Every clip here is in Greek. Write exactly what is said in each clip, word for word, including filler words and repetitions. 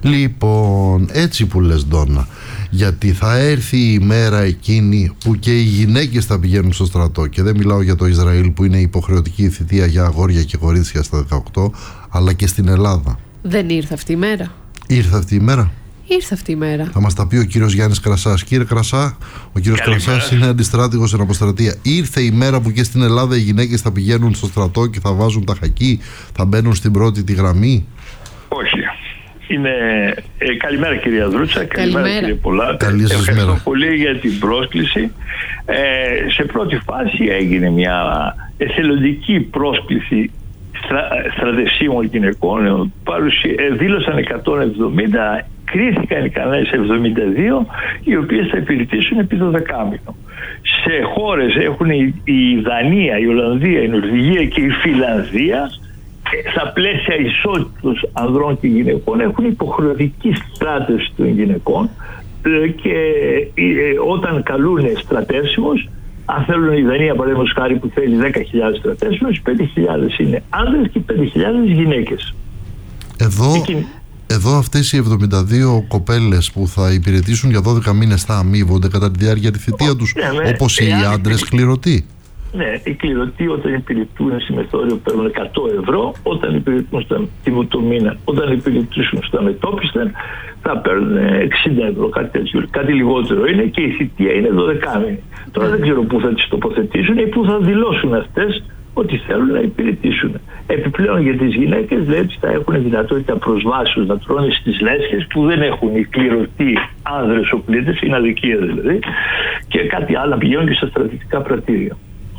Λοιπόν, έτσι που λες, Ντόνα, γιατί θα έρθει η μέρα εκείνη που και οι γυναίκες θα πηγαίνουν στο στρατό, και δεν μιλάω για το Ισραήλ που είναι υποχρεωτική η θητεία για αγόρια και κορίτσια στα δεκαοκτώ, αλλά και στην Ελλάδα. Δεν ήρθε αυτή η μέρα? Ήρθε αυτή η μέρα. Ήρθε αυτή η μέρα. Θα μας τα πει ο κύριος Γιάννης Κρασάς. Κύριε Κρασά, ο κύριος Κρασάς είναι αντιστράτηγος στην αποστρατεία. Ήρθε η μέρα που και στην Ελλάδα οι γυναίκες θα πηγαίνουν στο στρατό και θα βάζουν τα χακί, θα μπαίνουν στην πρώτη τη γραμμή? Όχι. Είναι... Ε, καλημέρα κυρία Δρούτσα, καλημέρα, καλημέρα κύριε Πολάτη. Ευχαριστώ μέρα. πολύ για την πρόσκληση. Ε, σε πρώτη φάση έγινε μια εθελοντική πρόσκληση στρα, στρατευσίμων γυναικών. Παρουσί, ε, δήλωσαν εκατόν εβδομήντα, κρίθηκαν ικανές εβδομήντα δύο, οι οποίες θα υπηρετήσουν επί δωδεκάμηνο. Σε χώρες έχουν η, η Δανία, η Ολλανδία, η Νορβηγία και η Φιλανδία, στα πλαίσια ισότητας ανδρών και γυναικών, έχουν υποχρεωτική στράτευση των γυναικών και όταν καλούν στρατεύσιμους, αν θέλουν η Δανία παραδείγματος χάρη που θέλει δέκα χιλιάδες στρατεύσιμους, πέντε χιλιάδες είναι άνδρες και πέντε χιλιάδες γυναίκες. Εδώ, Εκεί... εδώ αυτές οι εβδομήντα δύο κοπέλες που θα υπηρετήσουν για δώδεκα μήνες θα αμείβονται κατά τη διάρκεια τη θητεία τους, ναι, ναι, όπως οι ε, άντρες κληρωτοί? Ναι, οι κληρωτοί όταν υπηρετούν στη μεθόριο παίρνουν εκατό ευρώ, όταν υπηρετούν στα το μήνα, όταν υπηρετήσουν στα μετόπιστα θα παίρνουν εξήντα ευρώ, κάτι τέτοιο. Κάτι λιγότερο είναι και η θητεία είναι δωδεκάμηνη. Τώρα δεν ξέρω πού θα τις τοποθετήσουν ή πού θα δηλώσουν αυτές ότι θέλουν να υπηρετήσουν. Επιπλέον για τις γυναίκες λέει ότι θα έχουν δυνατότητα προσβάσεως να τρώνε στις λέσχες που δεν έχουν οι κληρωτοί άνδρες οπλίτες, είναι αδικία δηλαδή, και κάτι άλλο, να πηγαίνουν και στα στρατιωτικά πρατήρια.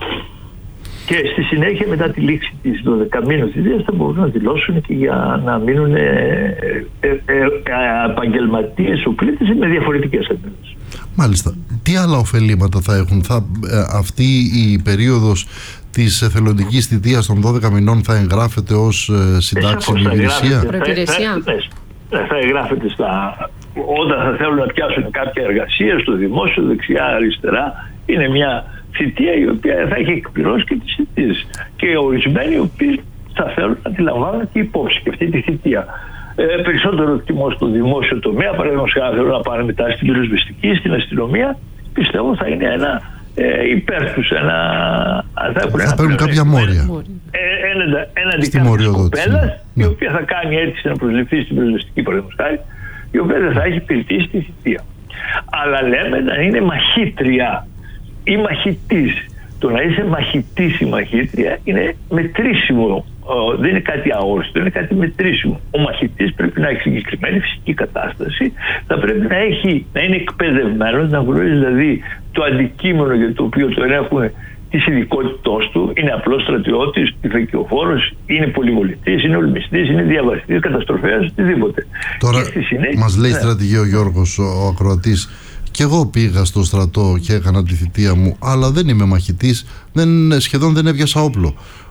Και στη συνέχεια μετά τη λήξη της δωδεκαμήνου θητείας θα μπορούν να δηλώσουν και για να μείνουν ε, ε, ε, ε, επαγγελματίες οπλίτες με διαφορετικές έντονες. Μάλιστα. Τι άλλα ωφελήματα θα έχουν? Θα, ε, αυτή η περίοδος της εθελοντικής θητείας των δώδεκα μηνών θα εγγράφεται ως ε, συντάξιμη υπηρεσία? Θα, θα, θα, θα εγγράφεται στα... Όταν θα θέλουν να πιάσουν κάποια εργασία στο δημόσιο, δεξιά, αριστερά, είναι μια θητεία η οποία θα έχει εκπληρώσει και τις θητείες. Και ορισμένοι οι οποίοι θα θέλουν να τη λαμβάνουν και υπόψη και αυτή τη θητεία. Ε, περισσότερο εκτιμώ στο δημόσιο τομέα, παραδείγματος χάρη θέλουν να πάνε μετά στην πυροσβεστική, στην αστυνομία, πιστεύω θα είναι ένα ε, υπέρ τους, ένα... Θα, έχουν θα ένα παίρνουν κάποια μόρια. Ε, ένα, έναντι κάποιας κοπέλας, ναι. η οποία θα κάνει αίτηση να προσληφθεί στην πυροσβεστική, παραδείγματος χάρη, η οποία δεν θα έχει υπηρετήσει τη θητεία. Αλλά λέμε να είναι μαχήτρια ή μαχητής. Το να είσαι μαχητής ή μαχήτρια είναι μετρήσιμο, δεν είναι κάτι αόριστο, είναι κάτι μετρήσιμο. Ο μαχητής πρέπει να έχει συγκεκριμένη φυσική κατάσταση, θα πρέπει να, έχει, να είναι εκπαιδευμένος, να γνωρίζει δηλαδή το αντικείμενο για το οποίο τον έχουν της ειδικότητός του, είναι απλός στρατιώτης, τυφεκιοφόρος, είναι πολυμολητής, είναι ολμιστής, είναι διαβαστής, καταστροφέας, οτιδήποτε. Τώρα συνέχεια, μας λέει ναι. στρατηγέ ο Γιώργος, ο ακροατής, και εγώ πήγα στο στρατό και έκανα τη θητεία μου, αλλά δεν είμαι μαχητής, δεν, σχεδόν δεν έβιασα όπλο.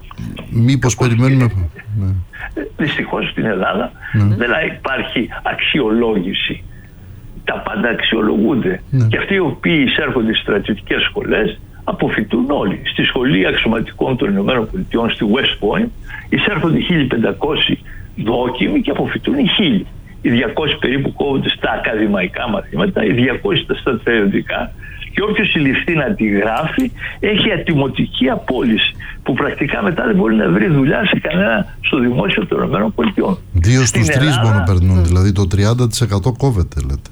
Μήπως περιμένουμε... Ναι. Δυστυχώς στην Ελλάδα ναι. δεν υπάρχει αξιολόγηση. Τα πάντα αξιολογούνται. Ναι. Και αυτοί οι οποίοι εισέρχονται στις στρατιωτικές σχολές αποφυτούν όλοι. Στη Σχολή Αξιωματικών των Ηνωμένων Πολιτειών στη West Point εισέρχονται χίλια πεντακόσιοι δόκιμοι και αποφυτούν οι χίλιοι. Οι διακόσιοι περίπου κόβονται στα ακαδημαϊκά μαθήματα, οι διακόσιοι στα στρατιωτικά, και όποιος συλληφθεί να τη γράφει έχει ατιμωτική απόλυση που πρακτικά μετά δεν μπορεί να βρει δουλειά σε κανένα στο δημόσιο των ΗΠΑ. Δύο στους τρεις μόνο περνούν, δηλαδή το τριάντα τοις εκατό κόβεται, λέτε.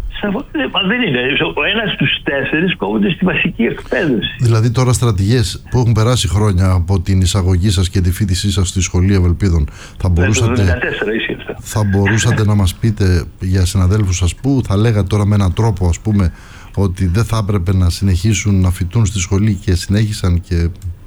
Μα δεν είναι. Ο ένας στους τέσσερις κόβονται στη βασική εκπαίδευση. Δηλαδή τώρα στρατηγές που έχουν περάσει χρόνια από την εισαγωγή σας και τη φοιτησή σας στη Σχολή Ευελπίδων, θα μπορούσατε, θα μπορούσατε να μας πείτε για συναδέλφους σας που θα λέγατε τώρα με έναν τρόπο, ας πούμε, ότι δεν θα έπρεπε να συνεχίσουν να φοιτούν στη σχολή και συνέχισαν και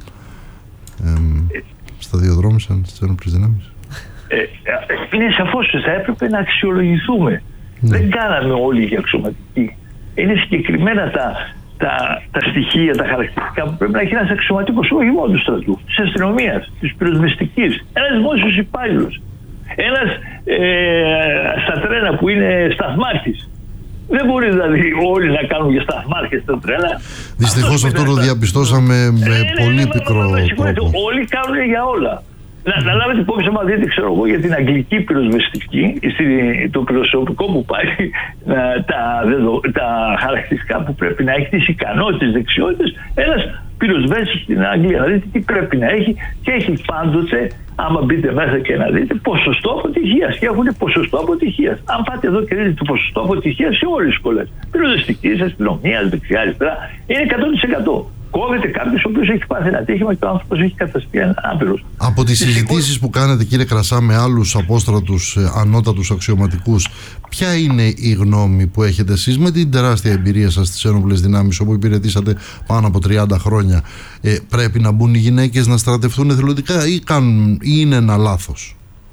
ε, σταδιοδρόμησαν στις ένοπλες δυνάμεις? Ε, είναι σαφώς ότι θα έπρεπε να αξιολογηθούμε. Ναι. Δεν κάναμε όλοι για αξιωματικοί. Είναι συγκεκριμένα τα, τα, τα στοιχεία, τα χαρακτηριστικά που πρέπει να έχει ένας αξιωματικός, όχι μόνο του στρατού, της αστυνομίας, της πυροσβεστικής, ένας δημόσιος υπάλληλος, ένας ε, στα τρένα που είναι σταθμάρχης. Δεν μπορεί δηλαδή όλοι να κάνουν για σταθμάρχες στα τρένα. Δυστυχώς αυτό το διαπιστώσαμε με ε, πολύ ναι, πικρό ναι, ναι, τρόπο. Όλοι κάνουν για όλα. Να, να λάβετε υπόψη, άμα δείτε, ξέρω εγώ, για την αγγλική πυροσβεστική, το προσωπικό που πάει, τα, τα χαρακτηριστικά που πρέπει να έχει, τις ικανότητες, δεξιότητες, ένας πυροσβέστης στην Αγγλία, να δείτε τι πρέπει να έχει, και έχει πάντοτε, άμα μπείτε μέσα και να δείτε, ποσοστό αποτυχίας, και έχουν ποσοστό αποτυχίας. Αν πάτε εδώ και δείτε το ποσοστό αποτυχίας σε όλες τις σχολές, πυροσβεστικής, αστυνομίας, δεξιά, αριστερά, είναι εκατό τοις εκατό. Κόβεται κάποιος ο οποίος έχει πάθει ένα ατύχημα και ο άνθρωπος έχει καταστεί άπειρος. Από τις συζητήσεις που κάνετε, κύριε Κρασά, με άλλους απόστρατους ανώτατους αξιωματικούς, ποια είναι η γνώμη που έχετε εσείς με την τεράστια εμπειρία σας στις ένοπλες δυνάμεις, όπου υπηρετήσατε πάνω από τριάντα χρόνια? Ε, πρέπει να μπουν οι γυναίκες να στρατευτούν εθελοντικά ή, κάνουν, ή είναι ένα λάθος?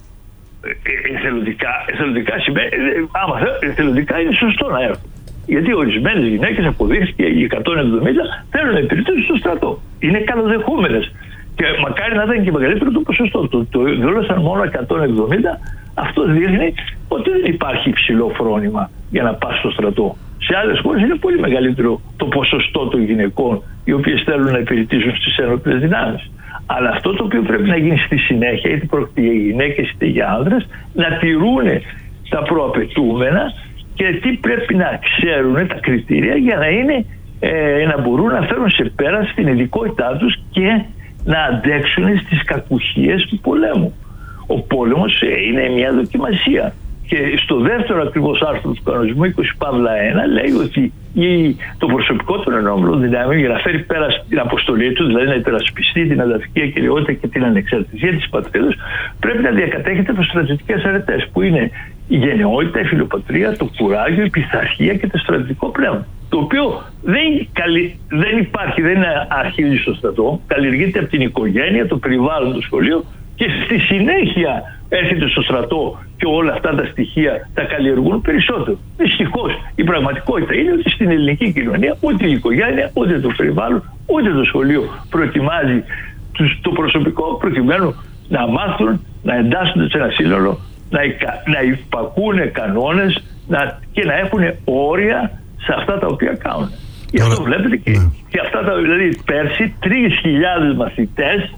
Ε, εθελοντικά, εθελοντικά, σημαίνει, άμα εθελοντικά είναι σωστό να έρθουν. Γιατί ορισμένες γυναίκες, αποδείχθηκε, οι εκατόν εβδομήντα, θέλουν να υπηρετήσουν στο στρατό. Είναι καλοδεχούμενες. Και μακάρι να ήταν και μεγαλύτερο το ποσοστό. Το, το δήλωσαν μόνο εκατόν εβδομήντα. Αυτό δείχνει ότι δεν υπάρχει υψηλό φρόνημα για να πας στο στρατό. Σε άλλες χώρες είναι πολύ μεγαλύτερο το ποσοστό των γυναικών οι οποίες θέλουν να υπηρετήσουν στις ένοπλες δυνάμεις. Αλλά αυτό το οποίο πρέπει να γίνει στη συνέχεια, είτε πρόκειται για γυναίκες είτε για άνδρες, να τηρούν τα προαπαιτούμενα και τι πρέπει να ξέρουν, τα κριτήρια, για να, είναι, ε, να μπορούν να φέρουν σε πέρα στην ειδικότητά τους και να αντέξουν στις κακουχίες του πολέμου. Ο πόλεμος ε, είναι μια δοκιμασία. Και στο δεύτερο ακριβώς άρθρο του κανονισμού είκοσι παύλα ένα λέει ότι η, το προσωπικό των ενόπλων δυνάμεων, για να φέρει πέρα την αποστολή του, δηλαδή να υπερασπιστεί την αδαφική ακεραιότητα και την ανεξαρτησία της πατρίδας, πρέπει να διακατέχεται από στρατιωτικές αρετές, που είναι η γενναιότητα, η φιλοπατρία, το κουράγιο, η πειθαρχία και το στρατιωτικό πνεύμα. Το οποίο δεν, καλυ... δεν υπάρχει, δεν αρχίζει στο στρατό, καλλιεργείται από την οικογένεια, το περιβάλλον, το σχολείο, και στη συνέχεια έρχεται στο στρατό και όλα αυτά τα στοιχεία τα καλλιεργούν περισσότερο. Δυστυχώς η πραγματικότητα είναι ότι στην ελληνική κοινωνία ούτε η οικογένεια, ούτε το περιβάλλον, ούτε το σχολείο προετοιμάζει το προσωπικό προκειμένου να μάθουν, να εντάσσονται σε ένα σύνολο, να, να υπακούνε κανόνες να, και να έχουν όρια σε αυτά τα οποία κάνουν. Γι' αυτό βλέπετε και, ναι. και αυτά τα, δηλαδή πέρσι τρεις χιλιάδες μαθητές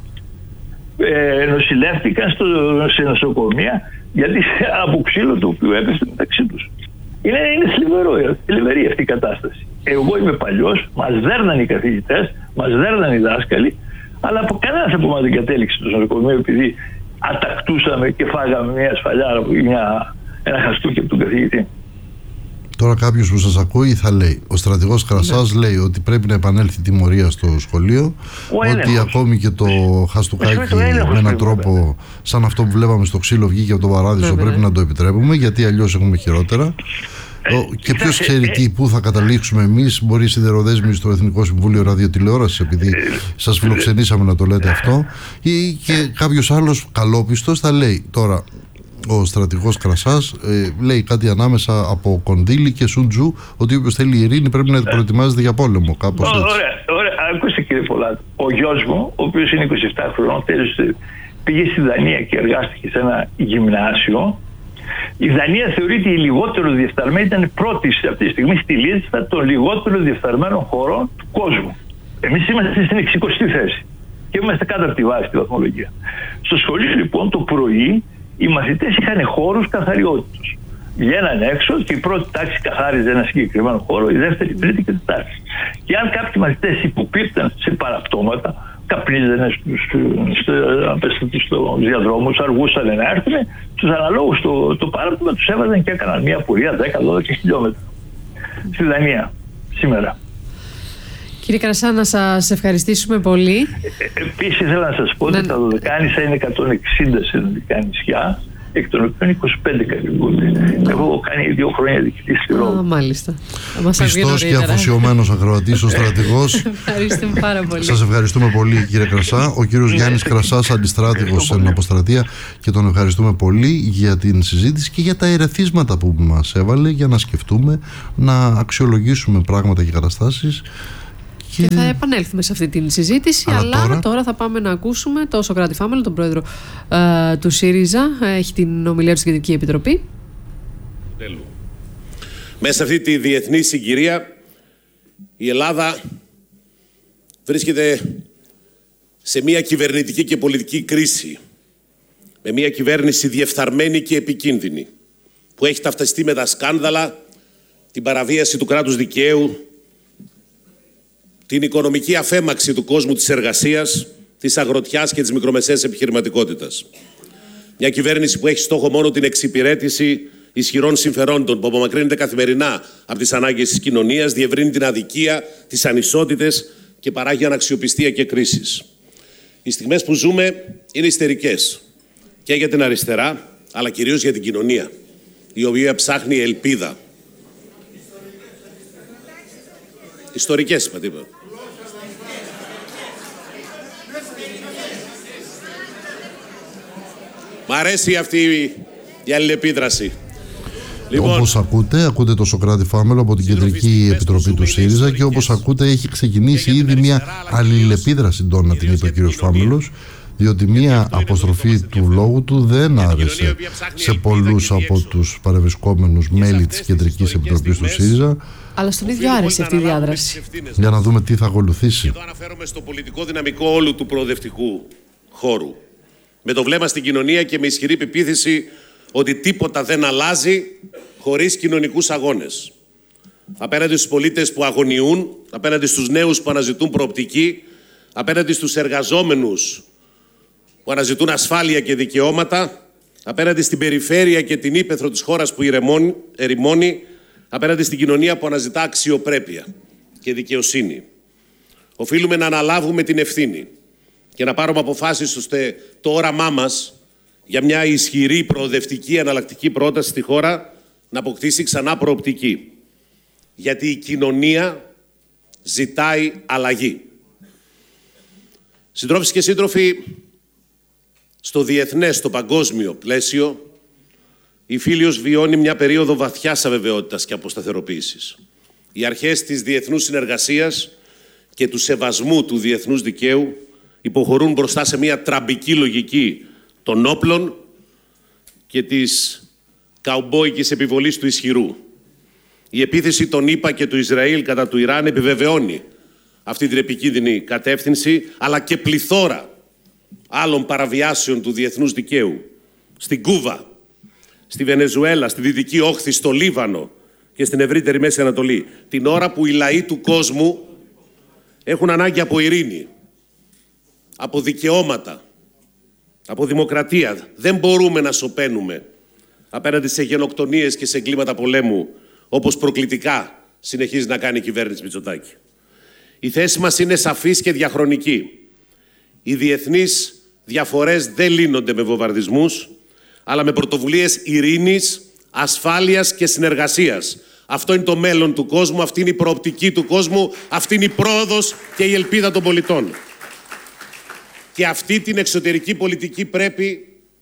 ε, νοσηλεύτηκαν στο, σε νοσοκομεία γιατί από ξύλο το οποίο έπεσε μεταξύ τους. Είναι, είναι θλιβερό, θλιβερή αυτή η κατάσταση. Εγώ είμαι παλιός, μας δέρναν οι καθηγητές, μας δέρναν οι δάσκαλοι, αλλά από κανένας από εμάς δεν κατέληξε στο νοσοκομείο επειδή ατακτούσαμε και φάγαμε μια σφαλιάρα, μια, ένα χαστούκι από τον καθηγητή. Τώρα κάποιος που σας ακούει θα λέει, ο στρατηγός Κρασάς ναι. λέει ότι πρέπει να επανέλθει τιμωρία στο σχολείο, ο ότι έλεγχος. Ακόμη και το χαστούκάκι με έναν τρόπο σαν αυτό που βλέπαμε στο ξύλο βγήκε από τον παράδεισο, ναι, πρέπει ναι. να το επιτρέπουμε, γιατί αλλιώς έχουμε χειρότερα. Ε, και ποιος ξέρει τι, πού θα καταλήξουμε εμείς, μπορεί οι σιδεροδέσμοι στο Εθνικό Συμβούλιο Ραδιοτηλεόρασης, επειδή σας φιλοξενήσαμε να το λέτε αυτό, ή και κάποιος άλλος καλόπιστος θα λέει τώρα. Ο στρατηγός Κρασάς ε, λέει κάτι ανάμεσα από κονδύλι και σουντζού, ότι όποιος θέλει ειρήνη πρέπει να προετοιμάζεται για πόλεμο, κάπως έτσι. Ωραία, ωραία. Ακούστε κύριε Πολάκη, ο γιος μου, ο οποίος είναι είκοσι επτά χρονών, πήγε στη Δανία και εργάστηκε σε ένα γυμνάσιο. Η Δανία θεωρείται η λιγότερο διεφθαρμένη, ήταν πρώτη αυτή τη στιγμή στη λίστα των λιγότερο διεφθαρμένων χωρών του κόσμου. Εμείς είμαστε στην εξηκοστή θέση και είμαστε κάτω από τη βάση τη βαθμολογία. Στο σχολείο λοιπόν το πρωί οι μαθητές είχαν χώρους καθαριότητας. Βγαίναν έξω και η πρώτη τάξη καθάριζε ένα συγκεκριμένο χώρο, η δεύτερη, η τρίτη και η τετάρτη. Και αν κάποιοι μαθητές υποπίπταν σε παραπτώματα, καπνίζανε στους στο διαδρόμους, αργούσαν να έρθουν, τους αναλόγους το, το παράπτωμα τους έβαζαν και έκαναν μια πορεία δέκα με δώδεκα χιλιόμετρα στη Δανία σήμερα. Κύριε Κρασά, να σας ευχαριστήσουμε πολύ. Ε, επίσης, ήθελα να σας πω ότι τα Δωδεκάνησα είναι εκατόν εξήντα συνολικά νησιά, εκ των οποίων είκοσι πέντε κατηγορούνται. Εγώ έχω κάνει δύο χρόνια διοικητή στη Ρώμη. Α, μάλιστα. Πιστός και αφοσιωμένος ακροατής ο στρατηγός. Ευχαριστούμε πάρα πολύ. Σας ευχαριστούμε πολύ, κύριε Κρασά. Ο κύριος Γιάννης Κρασάς, αντιστράτηγος στην αποστρατεία, και τον ευχαριστούμε πολύ για την συζήτηση και για τα ερεθίσματα που μας έβαλε για να σκεφτούμε, να αξιολογήσουμε πράγματα και καταστάσεις. Και θα επανέλθουμε σε αυτή την συζήτηση, αλλά, αλλά τώρα... τώρα θα πάμε να ακούσουμε τον Σωκράτη Φάμελο, τον πρόεδρο ε, του ΣΥΡΙΖΑ. Έχει την ομιλία του στην Κεντρική Επιτροπή. Μέσα σε αυτή τη διεθνή συγκυρία η Ελλάδα βρίσκεται σε μια κυβερνητική και πολιτική κρίση με μια κυβέρνηση διεφθαρμένη και επικίνδυνη, που έχει ταυτιστεί με τα σκάνδαλα, την παραβίαση του κράτους δικαίου, την οικονομική αφέμαξη του κόσμου της εργασίας, της αγροτιάς και της μικρομεσαίας επιχειρηματικότητας. Μια κυβέρνηση που έχει στόχο μόνο την εξυπηρέτηση ισχυρών συμφερόντων, που απομακρύνεται καθημερινά από τις ανάγκες της κοινωνίας, διευρύνει την αδικία, τις ανισότητες και παράγει αναξιοπιστία και κρίσεις. Οι στιγμές που ζούμε είναι ιστερικές και για την αριστερά, αλλά κυρίως για την κοινωνία, η οποία ψάχνει ελπίδα. Ιστορικές, είπα, τίποτα. Μ' αρέσει αυτή η αλληλεπίδραση. Λοιπόν, όπως ακούτε, ακούτε το Σωκράτη Φάμελο από την Κεντρική Επιτροπή του ΣΥΡΙΖΑ και όπως ακούτε έχει ξεκινήσει ήδη μια αλληλεπίδραση, Ντόνα, την είπε ο κύριος Φάμελος, διότι μια αποστροφή του λόγου του δεν άρεσε σε πολλούς από τους παρευρισκόμενους μέλη της Κεντρικής Επιτροπής του ΣΥΡΙΖΑ. Αλλά στον ίδιο άρεσε αυτή η διάδραση. Για να δούμε τι θα ακολουθήσει. Εδώ αναφέρομαι στο πολιτικό δυναμικό όλου του προοδευτικού χώρου. Με το βλέμμα στην κοινωνία και με ισχυρή πεποίθηση ότι τίποτα δεν αλλάζει χωρίς κοινωνικούς αγώνες. Απέναντι στους πολίτες που αγωνιούν, απέναντι στους νέους που αναζητούν προοπτική, απέναντι στους εργαζόμενους που αναζητούν ασφάλεια και δικαιώματα, απέναντι στην περιφέρεια και την ύπαιθρο της χώρας που ερημώνει, απέναντι στην κοινωνία που αναζητά αξιοπρέπεια και δικαιοσύνη. Οφείλουμε να αναλάβουμε την ευθύνη και να πάρουμε αποφάσεις ώστε το όραμά μας για μια ισχυρή, προοδευτική, εναλλακτική πρόταση στη χώρα να αποκτήσει ξανά προοπτική. Γιατί η κοινωνία ζητάει αλλαγή. Συντρόφισσες και σύντροφοι, στο διεθνές, στο παγκόσμιο πλαίσιο, η Φίλιος βιώνει μια περίοδο βαθιάς αβεβαιότητας και αποσταθεροποίησης. Οι αρχές της διεθνούς συνεργασίας και του σεβασμού του διεθνούς δικαίου υποχωρούν μπροστά σε μια τραμπική λογική των όπλων και της καουμπόικης επιβολής του ισχυρού. Η επίθεση των ΗΠΑ και του Ισραήλ κατά του Ιράν επιβεβαιώνει αυτή την επικίνδυνη κατεύθυνση, αλλά και πληθώρα άλλων παραβιάσεων του διεθνούς δικαίου. Στην Κούβα, στη Βενεζουέλα, στη Δυτική Όχθη, στο Λίβανο και στην ευρύτερη Μέση Ανατολή. Την ώρα που οι λαοί του κόσμου έχουν ανάγκη από ειρήνη, από δικαιώματα, από δημοκρατία. Δεν μπορούμε να σωπαίνουμε απέναντι σε γενοκτονίες και σε εγκλήματα πολέμου, όπως προκλητικά συνεχίζει να κάνει η κυβέρνηση Μητσοτάκη. Η θέση μας είναι σαφής και διαχρονική. Οι διεθνείς διαφορές δεν λύνονται με βομβαρδισμούς, αλλά με πρωτοβουλίες ειρήνης, ασφάλειας και συνεργασίας. Αυτό είναι το μέλλον του κόσμου, αυτή είναι η προοπτική του κόσμου, αυτή είναι η πρόοδος και η ελπίδα των πολιτών. Και αυτή την εξωτερική πολιτική πρέπει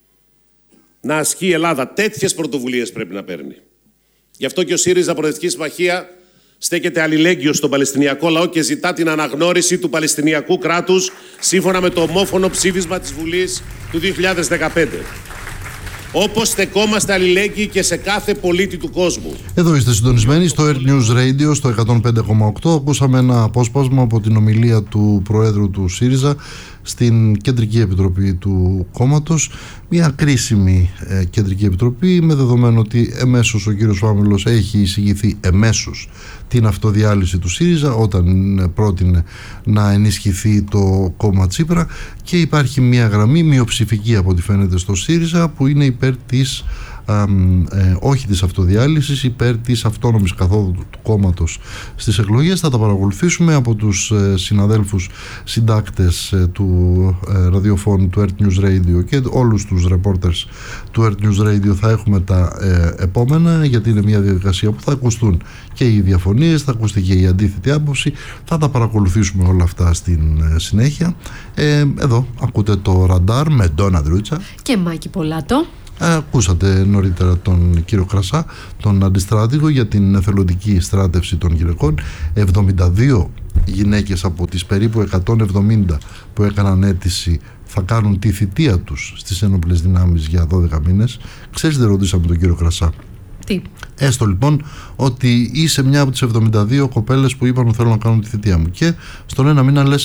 να ασκεί η Ελλάδα. Τέτοιες πρωτοβουλίες πρέπει να παίρνει. Γι' αυτό και ο ΣΥΡΙΖΑ Προοδευτική Συμμαχία στέκεται αλληλέγγυος στον Παλαιστινιακό λαό και ζητά την αναγνώριση του Παλαιστινιακού κράτους σύμφωνα με το ομόφωνο ψήφισμα της Βουλής του δύο χιλιάδες δεκαπέντε. Όπως στεκόμαστε αλληλέγγυοι και σε κάθε πολίτη του κόσμου. Εδώ είστε συντονισμένοι στο Earth News Radio στο εκατόν πέντε κόμμα οκτώ. Ακούσαμε ένα απόσπασμα από την ομιλία του Προέδρου του ΣΥΡΙΖΑ στην Κεντρική Επιτροπή του κόμματος. Μια κρίσιμη ε, Κεντρική Επιτροπή, με δεδομένο ότι εμέσως ο κύριος Φάμελος έχει εισηγηθεί εμέσως την αυτοδιάλυση του ΣΥΡΙΖΑ όταν πρότεινε να ενισχυθεί το κόμμα Τσίπρα, και υπάρχει μια γραμμή μειοψηφική από ό,τι φαίνεται στο ΣΥΡΙΖΑ που είναι υπέρ της Ε, ε, όχι της αυτοδιάλυσης, υπέρ της αυτόνομης καθόδου του κόμματος στις εκλογές. Θα τα παρακολουθήσουμε από τους ε, συναδέλφους συντάκτες ε, του ε, ραδιοφώνου του Earth News Radio και όλους τους reporters του Earth News Radio. Θα έχουμε τα ε, επόμενα, γιατί είναι μια διαδικασία που θα ακουστούν και οι διαφωνίες, θα ακουστεί και η αντίθετη άποψη. Θα τα παρακολουθήσουμε όλα αυτά στην ε, συνέχεια. ε, Εδώ ακούτε το Ραντάρ με Ντόνα Δρούτσα και Μάκη Πολάτο. Ακούσατε νωρίτερα τον κύριο Κρασά, τον αντιστράτηγο για την εθελοντική στράτευση των γυναικών. εβδομήντα δύο γυναίκες από τις περίπου εκατόν εβδομήντα που έκαναν αίτηση θα κάνουν τη θητεία τους στις ένοπλες δυνάμεις για δώδεκα μήνες. Ξέρεις, δεν ρωτήσαμε τον κύριο Κρασά. Τι? Έστω λοιπόν ότι είσαι μια από τις εβδομήντα δύο κοπέλες που είπαν θέλω να κάνουν τη θητεία μου, και στον ένα μήνα λες, α,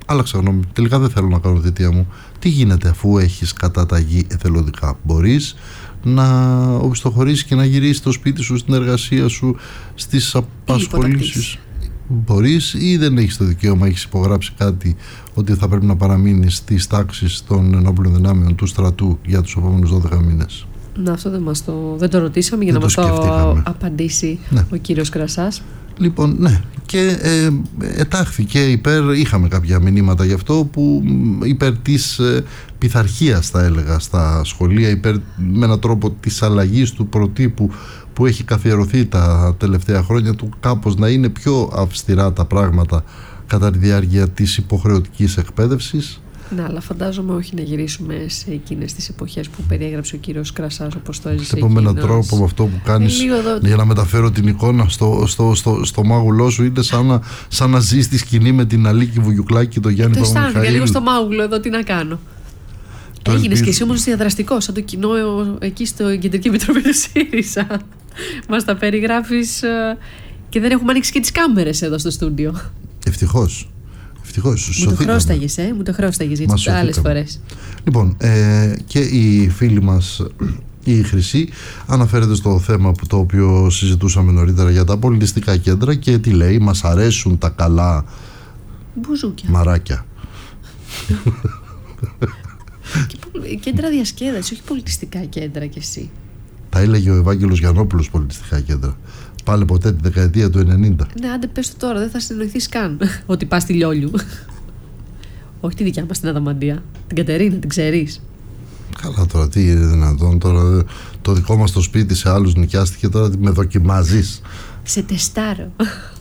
άλλαξα γνώμη. Τελικά δεν θέλω να κάνω θητεία μου. Τι γίνεται αφού έχεις καταταγή εθελοντικά? Μπορείς να οπισθοχωρήσεις και να γυρίσεις στο σπίτι σου, στην εργασία σου, στις απασχολήσεις. Μπορείς, ή δεν έχεις το δικαίωμα, έχεις υπογράψει κάτι ότι θα πρέπει να παραμείνεις στις τάξεις των ενόπλων δυνάμεων του στρατού για τους επόμενους δώδεκα μήνες? Να, αυτό δεν, μας το, δεν το ρωτήσαμε για δεν να το μας το απαντήσει ναι. ο κύριος Κρασάς. Λοιπόν, ναι, και ε, ετάχθηκε υπέρ, είχαμε κάποια μηνύματα γι' αυτό, που υπέρ της ε, πειθαρχίας, θα έλεγα, στα σχολεία, υπέρ με έναν τρόπο της αλλαγής του προτύπου που έχει καθιερωθεί τα τελευταία χρόνια του, κάπως να είναι πιο αυστηρά τα πράγματα κατά τη διάρκεια της υποχρεωτικής εκπαίδευσης. Ναι, αλλά φαντάζομαι όχι να γυρίσουμε σε εκείνες τις εποχές που περιέγραψε ο κύριος Κρασάς, όπως το έζησε εκείνος. Με έναν τρόπο, με αυτό που κάνεις ε, για να μεταφέρω την εικόνα στο, στο, στο, στο μάγουλό σου, είναι σαν να, σαν να ζεις τη σκηνή με την Αλίκη Βουγιουκλάκη και τον Γιάννη Παπαμιχαήλ. Το αισθάνομαι λίγο στο μάγουλο εδώ, τι να κάνω. Το Έγινες ελπίζω. Και εσύ όμως διαδραστικός, σαν το κοινό εκεί στο Κεντρική Επιτροπή του ΣΥΡΙΖΑ. Μας τα περιγράφεις και δεν έχουμε ανοίξει και τις κάμερες εδώ στο στούντιο. Ευτυχώς. Ευτυχώς. Μου το χρώσταγες, ε? Μου το χρώσταγες για τις άλλες φορές. Λοιπόν, ε, και η φίλη μας η Χρυσή αναφέρεται στο θέμα που το οποίο συζητούσαμε νωρίτερα για τα πολιτιστικά κέντρα και τι λέει? Μας αρέσουν τα καλά μπουζούκια, μαράκια. Κέντρα διασκέδαση, όχι πολιτιστικά κέντρα κι εσύ. Τα έλεγε ο Ευάγγελος Γιαννόπουλος, πολιτιστικά κέντρα. Πάλι ποτέ τη δεκαετία του ενενήντα. Ναι, άντε πες το τώρα, δεν θα συνεννοηθείς καν ότι πας στη Λιόλιου. Όχι τη δικιά μας την Αδαμαντία, την Κατερίνα, την ξέρεις? Καλά τώρα, τι είναι δυνατόν τώρα? Το δικό μας το σπίτι σε άλλους νοικιάστηκε, τώρα με δοκιμάζεις? Σε τεστάρω.